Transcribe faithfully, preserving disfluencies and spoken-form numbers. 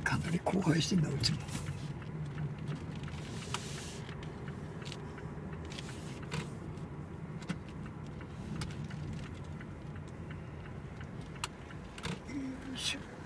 かなり荒廃してんだうちも。よいしょ。